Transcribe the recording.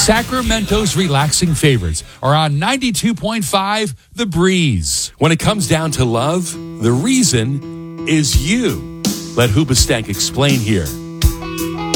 Sacramento's relaxing favorites are on 92.5 The Breeze. When it comes down to love, the reason is you. Let Hoobastank explain here